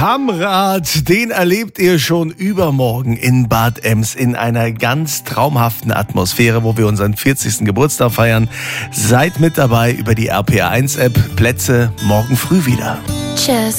Hamrad, den erlebt ihr schon übermorgen in Bad Ems in einer ganz traumhaften Atmosphäre, wo wir unseren 40. Geburtstag feiern. Seid mit dabei über die RPA1-App. Plätze morgen früh wieder. Tschüss.